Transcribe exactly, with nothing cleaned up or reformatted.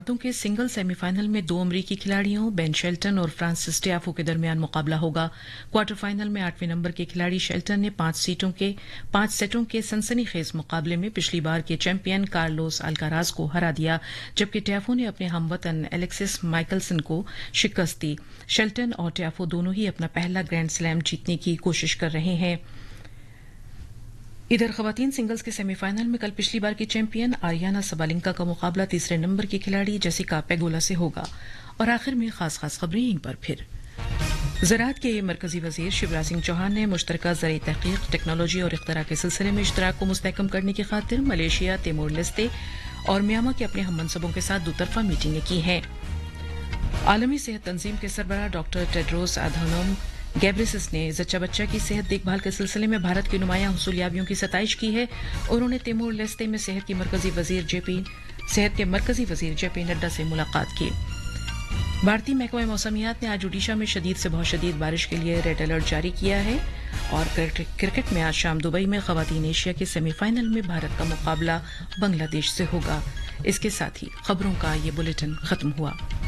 मर्दों के single semifinal में दो अमरीकी खिलाड़ियों बेन शेल्टन और फ्रांसिस टियाफो के दरमियान मुकाबला होगा। क्वार्टर फाइनल में आठवें नंबर के खिलाड़ी शेल्टन ने पांच सीटों के पांच सेटों के सनसनीखेज मुकाबले में पिछली बार के चैंपियन कार्लोस अल्काराज को हरा दिया, जबकि टियाफो ने अपने हमवतन एलेक्सिस माइकलसन को शिकस्त दी। शेल्टन और टियाफो दोनों ही अपना पहला ग्रैंड स्लैम जीतने की कोशिश कर रहे हैं। इधर खवातीन सिंगल्स के सेमीफाइनल में कल पिछली बार की चैंपियन आरियाना सबालेंका का मुकाबला तीसरे नंबर की खिलाड़ी जेसिका पेगोला से होगा। और आखिर में खास खास खबरें यहीं पर फिर ज़राअत के मरकजी वजीर शिवराज सिंह चौहान ने मुश्तरका ज़राई तहकीक, टेक्नोलॉजी और इख्तरा के सिलसिले में इश्तराक को मुस्तहकम करने की खातिर मलेशिया, तिमोर लेस्ते और म्यांमार के अपने हम मनसबों के साथ दोतरफा मीटिंगें की हैं। आलमी सेहत तंजीम के सरबराह डॉक्टर टेड्रोस अधानोम गैब्रेसिस ने जच्चा बच्चा की सेहत देखभाल के सिलसिले में भारत की नुमायां हुसूलियाबियों की सताइश की है। उन्होंने तिमोर लेस्ते में सेहत की मरकजी वजीर जेपी सेहत के मरकजी वजीर जेपी नड्डा से मुलाकात की। भारतीय महकमा मौसमियात ने आज ओडिशा में शदीद से बहुत शदीद बारिश के लिए रेड अलर्ट जारी किया है। और क्रिकेट में आज शाम दुबई में खवातीन एशिया के सेमीफाइनल में भारत का मुकाबला बांग्लादेश से होगा। इसके साथ ही खबरों का ये बुलेटिन खत्म हुआ।